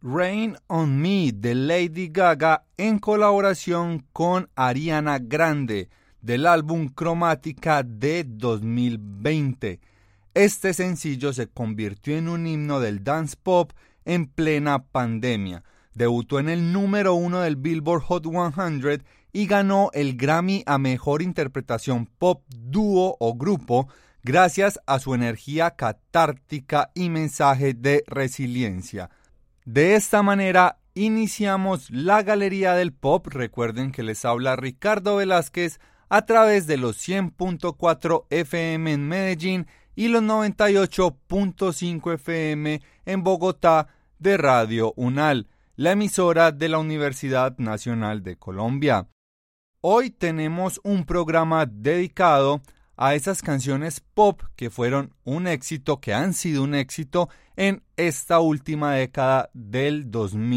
Rain on Me de Lady Gaga en colaboración con Ariana Grande del álbum Cromática de 2020. Este sencillo se convirtió en un himno del dance pop en plena pandemia. Debutó en el número 1 del Billboard Hot 100 y ganó el Grammy a Mejor Interpretación Pop, Dúo o Grupo gracias a su energía catártica y mensaje de resiliencia. De esta manera iniciamos la Galería del Pop. Recuerden que les habla Ricardo Velázquez a través de los 100.4 FM en Medellín y los 98.5 FM en Bogotá de Radio UNAL, la emisora de la Universidad Nacional de Colombia. Hoy tenemos un programa dedicado a esas canciones pop que fueron un éxito, que han sido un éxito en esta última década del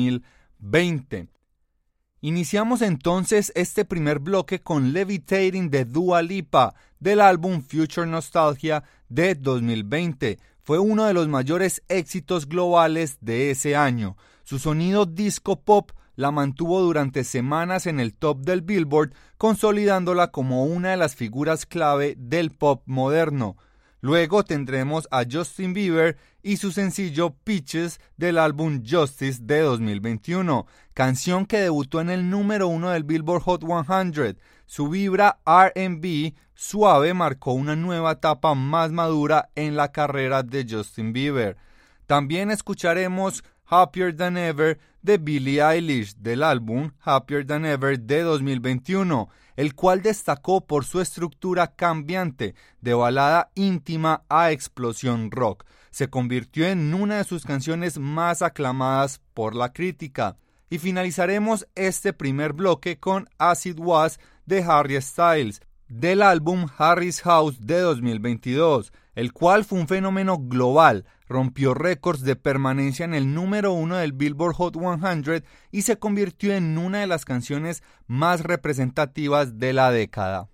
2020. Iniciamos entonces este primer bloque con Levitating de Dua Lipa del álbum Future Nostalgia de 2020. Fue uno de los mayores éxitos globales de ese año. Su sonido disco pop la mantuvo durante semanas en el top del Billboard, consolidándola como una de las figuras clave del pop moderno. Luego tendremos a Justin Bieber y su sencillo Peaches del álbum Justice de 2021, canción que debutó en el número 1 del Billboard Hot 100. Su vibra R&B suave marcó una nueva etapa más madura en la carrera de Justin Bieber. También escucharemos Happier Than Ever de Billie Eilish del álbum Happier Than Ever de 2021, el cual destacó por su estructura cambiante de balada íntima a explosión rock. Se convirtió en una de sus canciones más aclamadas por la crítica. Y finalizaremos este primer bloque con Acid Was de Harry Styles del álbum Harry's House de 2022, el cual fue un fenómeno global. Rompió récords de permanencia en el número 1 del Billboard Hot 100 y se convirtió en una de las canciones más representativas de la década.